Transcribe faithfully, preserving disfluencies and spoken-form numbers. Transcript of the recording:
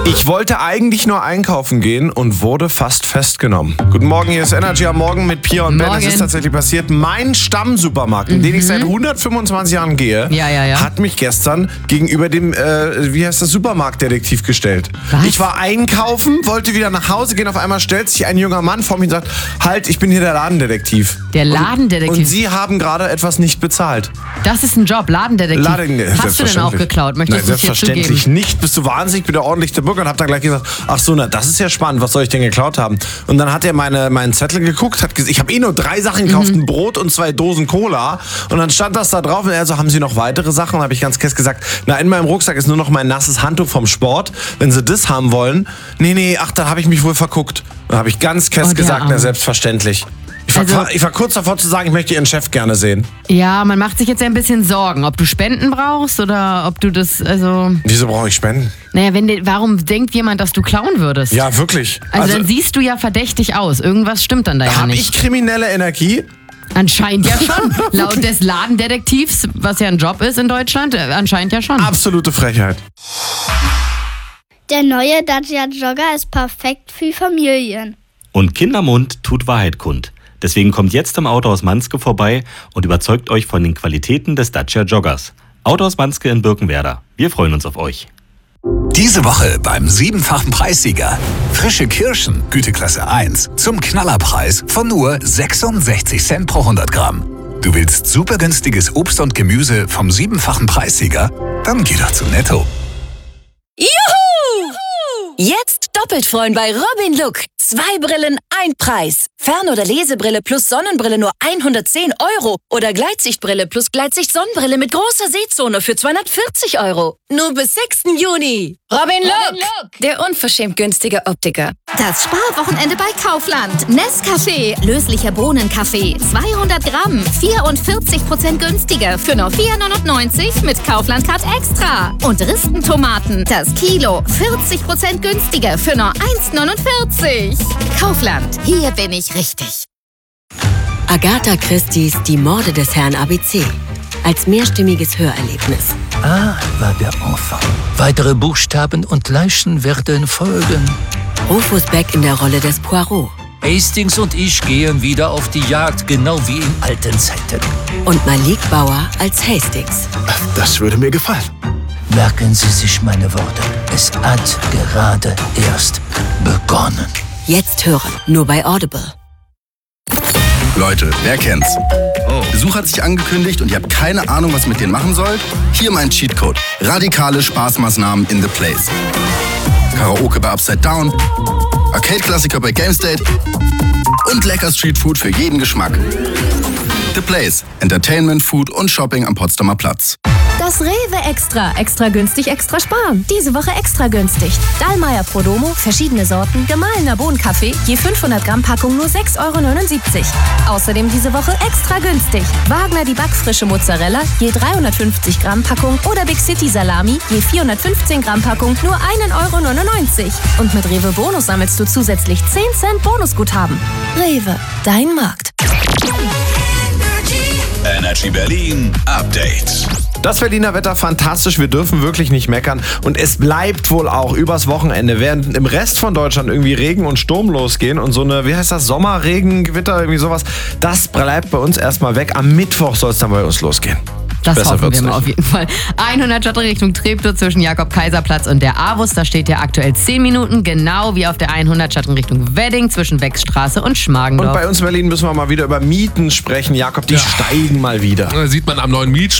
Ich wollte eigentlich nur einkaufen gehen und wurde fast festgenommen. Guten Morgen, hier ist Energy am Morgen mit Pia und Ben. Es ist tatsächlich passiert. Mein Stammsupermarkt, in den ich seit hundertfünfundzwanzig Jahren gehe, Ja, ja, ja. hat mich gestern gegenüber dem, äh, wie heißt das, Supermarktdetektiv gestellt. Was? Ich war einkaufen, wollte wieder nach Hause gehen. Auf einmal stellt sich ein junger Mann vor mir und sagt, halt, ich bin hier der Ladendetektiv. Der Ladendetektiv? Und, und Sie haben gerade etwas nicht bezahlt. Das ist ein Job, Ladendetektiv. Ladendetektiv. Hast du denn auch geklaut? Möchtest du es hier selbstverständlich zugeben? nicht. Bist du wahnsinnig? Ich bin der ordentlichste Bürger und hab dann gleich gesagt, ach so, na, das ist ja spannend, was soll ich denn geklaut haben? Und dann hat er meine, meinen Zettel geguckt, hat gesagt, ich habe eh nur drei Sachen gekauft, Mhm. ein Brot und zwei Dosen Cola. Und dann stand das da drauf und er so, haben Sie noch weitere Sachen? Und habe ich ganz kess gesagt, na, in meinem Rucksack ist nur noch mein nasses Handtuch vom Sport. Wenn Sie das haben wollen, nee, nee, ach, dann habe ich mich wohl verguckt. Dann habe ich ganz kess Oh, der gesagt, Arme. na, selbstverständlich. Ich war, Also- ich war kurz davor zu sagen, ich möchte Ihren Chef gerne sehen. Ja, man macht sich jetzt ja ein bisschen Sorgen, ob du Spenden brauchst oder ob du das, also... Wieso brauche ich Spenden? Naja, wenn, die- warum denkt jemand, dass du klauen würdest? Ja, wirklich. Also, dann siehst du ja verdächtig aus. Irgendwas stimmt dann da ja habe nicht. ich kriminelle Energie? Anscheinend ja schon. Laut des Ladendetektivs, was ja ein Job ist in Deutschland, äh, anscheinend ja schon. Absolute Frechheit. Der neue Dacia Jogger ist perfekt für Familien. Und Kindermund tut Wahrheit kund. Deswegen kommt jetzt im Autohaus Manske vorbei und überzeugt euch von den Qualitäten des Dacia Joggers. Autohaus Manske in Birkenwerder. Wir freuen uns auf euch. Diese Woche beim siebenfachen Preissieger. Frische Kirschen, Güteklasse eins, zum Knallerpreis von nur sechsundsechzig Cent pro hundert Gramm. Du willst super günstiges Obst und Gemüse vom siebenfachen Preissieger? Dann geh doch zu Netto. Juhu! Jetzt doppelt freuen bei Robin Look. Zwei Brillen, ein Preis. Fern- oder Lesebrille plus Sonnenbrille nur hundertzehn Euro. Oder Gleitsichtbrille plus Gleitsicht-Sonnenbrille mit großer Sehzone für zweihundertvierzig Euro. Nur bis sechsten Juni. Robin Look, der unverschämt günstige Optiker. Das Sparwochenende bei Kaufland. Nescafé, löslicher Bohnenkaffee, zweihundert Gramm, vierundvierzig Prozent günstiger für nur vier neunundneunzig mit Kaufland Card Extra. Und Ristentomaten, das Kilo, vierzig Prozent günstiger für nur eins neunundvierzig. Kaufland, hier bin ich richtig. Agatha Christie's Die Morde des Herrn A B C. Als mehrstimmiges Hörerlebnis. A war der Enfant. Weitere Buchstaben und Leichen werden folgen. Rufus Beck in der Rolle des Poirot. Hastings und ich gehen wieder auf die Jagd, genau wie in alten Zeiten. Und Malik Bauer als Hastings. Das würde mir gefallen. Merken Sie sich meine Worte. Es hat gerade erst begonnen. Jetzt hören, nur bei Audible. Leute, wer kennt's? Besuch hat sich angekündigt und ihr habt keine Ahnung, was ihr mit denen machen sollt? Hier mein Cheatcode. Radikale Spaßmaßnahmen in The Place. Karaoke bei Upside Down, Arcade-Klassiker bei GameState und lecker Streetfood für jeden Geschmack. The Place. Entertainment, Food und Shopping am Potsdamer Platz. Das Rewe Extra. Extra günstig, extra sparen. Diese Woche extra günstig. Dallmayr Prodomo, verschiedene Sorten, gemahlener Bohnenkaffee, je fünfhundert Gramm Packung nur sechs Euro neunundsiebzig. Außerdem diese Woche extra günstig. Wagner die backfrische Mozzarella, je dreihundertfünfzig Gramm Packung oder Big City Salami, je vierhundertfünfzehn Gramm Packung nur ein Euro neunundneunzig. Und mit Rewe Bonus sammelst du zusätzlich zehn Cent Bonusguthaben. Rewe, dein Markt. Energy Berlin Update. Das Berliner Wetter fantastisch, wir dürfen wirklich nicht meckern und es bleibt wohl auch übers Wochenende, während im Rest von Deutschland irgendwie Regen und Sturm losgehen und so eine, wie heißt das, Sommerregen, Gewitter, irgendwie sowas, das bleibt bei uns erstmal weg. Am Mittwoch soll es dann bei uns losgehen. Das Besser hoffen wird's wir mal nicht. auf jeden Fall. hundert Schritte Richtung Treptow zwischen Jakob-Kaiser-Platz und der Avus. Da steht ja aktuell zehn Minuten, genau wie auf der hundert Schritte Richtung Wedding zwischen Wechstraße und Schmargendorf. Und bei uns in Berlin müssen wir mal wieder über Mieten sprechen. Jakob, die Ja. steigen mal wieder. Da sieht man am neuen Miet